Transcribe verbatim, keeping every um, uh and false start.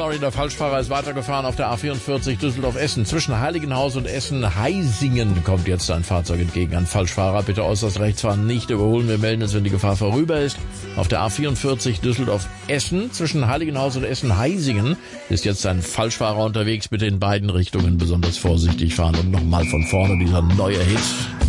sorry, der Falschfahrer ist weitergefahren auf der A vierundvierzig Düsseldorf-Essen. Zwischen Heiligenhaus und Essen-Heisingen kommt jetzt ein Fahrzeug entgegen. Ein Falschfahrer, bitte äußerst rechts fahren, nicht überholen. Wir melden es, wenn die Gefahr vorüber ist. Auf der A vierundvierzig Düsseldorf-Essen zwischen Heiligenhaus und Essen-Heisingen ist jetzt ein Falschfahrer unterwegs. Bitte in beiden Richtungen besonders vorsichtig fahren. Und nochmal von vorne dieser neue Hit.